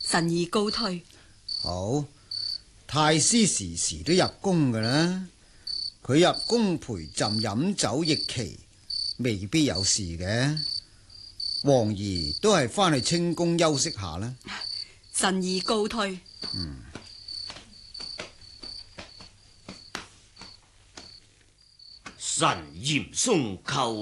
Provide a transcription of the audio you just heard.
臣兒告退。 好，太師時時都入宮噶啦，佢入宮陪朕飲酒弈棋，未必有事嘅。皇兒都係翻去清宮休息下啦。 臣兒告退。 臣嚴嵩叩